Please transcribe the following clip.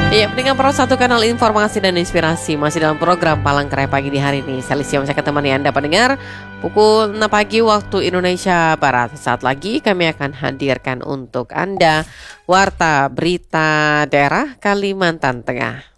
Ya, pendengar Pro, satu kanal informasi dan inspirasi masih dalam program Palangkaraya Pagi di hari ini. Saya Alicia masih akan temani Anda pendengar pukul 6 pagi waktu Indonesia Barat. Saat lagi kami akan hadirkan untuk Anda Warta Berita Daerah Kalimantan Tengah.